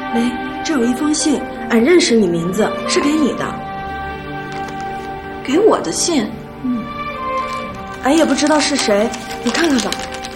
梅，这有一封信，俺认识你名字，是给你的。 给我的信？ 俺也不知道是谁，你看看吧。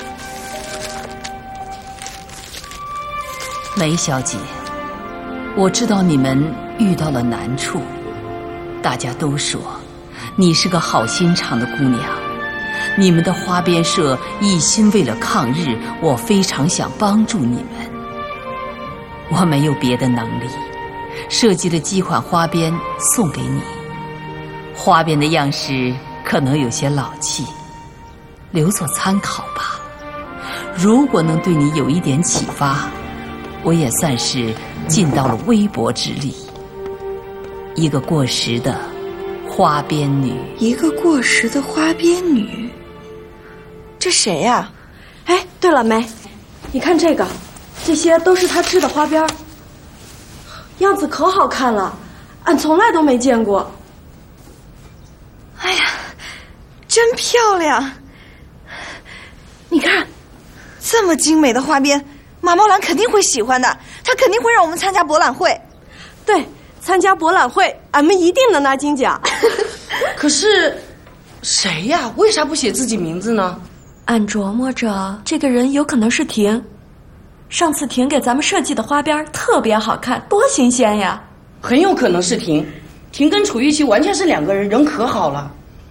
梅小姐，我知道你们遇到了难处，大家都说你是个好心肠的姑娘。你们的花边社一心为了抗日，我非常想帮助你们。我没有别的能力，设计了几款花边送给你。花边的样式可能有些老气，留作参考吧。如果能对你有一点启发，我也算是尽到了微薄之力。一个过时的花边女， 一个过时的花边女，这谁呀？ 哎，对了，梅，你看这个，这些都是她织的花边，样子可好看了，俺从来都没见过。 哎呀，真漂亮！你看，这么精美的花边，马茂兰肯定会喜欢的，她肯定会让我们参加博览会。 对，参加博览会，俺们一定能拿金奖。 可是，谁呀？为啥不写自己名字呢？ 俺琢磨着，这个人有可能是婷。上次婷给咱们设计的花边特别好看，多新鲜呀！ 很有可能是婷。婷跟楚玉琪完全是两个人，人可好了。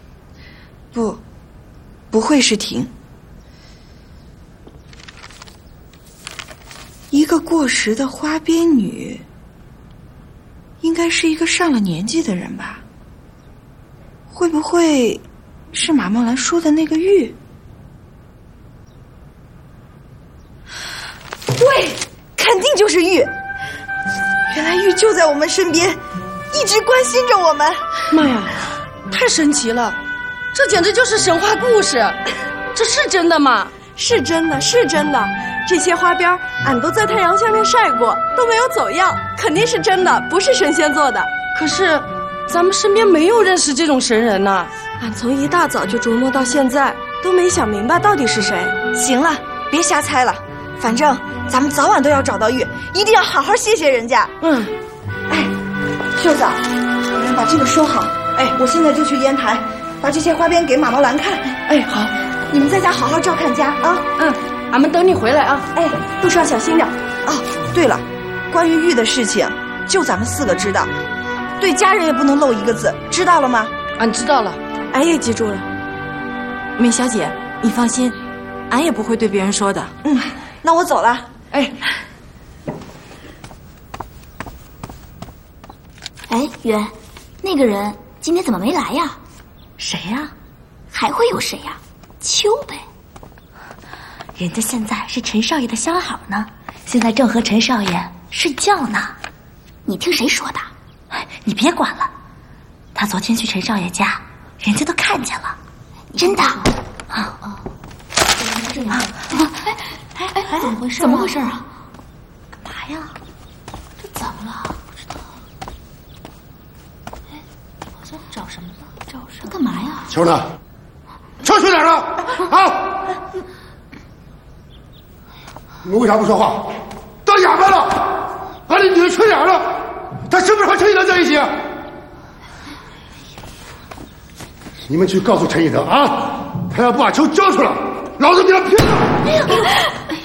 不会是婷。一个过时的花边女，应该是一个上了年纪的人吧？会不会是马茂兰说的那个玉？对，肯定就是玉。原来玉就在我们身边，一直关心着我们。 妈呀，太神奇了！这简直就是神话故事，这是真的吗？ 是真的，是真的。这些花边俺都在太阳下面晒过，都没有走样，肯定是真的，不是神仙做的。 可是咱们身边没有认识这种神人呐。 俺从一大早就琢磨到现在，都没想明白到底是谁。 行了，别瞎猜了，反正咱们早晚都要找到玉，一定要好好谢谢人家。哎，秀嫂，把这个收好。哎，我现在就去烟台，把这些花边给马茂兰看。 哎，好， 你们在家好好照看家啊。 俺们等你回来啊。 哎， 路上小心点。 哦，对了，关于玉的事情，就咱们4个知道，对家人也不能漏一个字，知道了吗？ 俺知道了， 俺也记住了。 梅小姐，你放心，俺也不会对别人说的。 那我走了。 哎， 月，那个人今天怎么没来呀？ 谁呀？ 还会有谁呀？秋呗。 人家现在是陈少爷的相好呢，现在正和陈少爷睡觉呢。 你听谁说的？ 你别管了，他昨天去陈少爷家，人家都看见了。 真的？ 这样怎么回事？ 怎么回事啊？ 干嘛呀？这怎么了？不知道。 好像找什么呢？找什么？ 干嘛呀？ 秋呢？秋去哪儿了？啊！你们为啥不说话？当哑巴了？把你女儿去哪儿了？她是不是和陈一德在一起？你们去告诉陈一德啊，他要不把球交出来，老子给他拼了！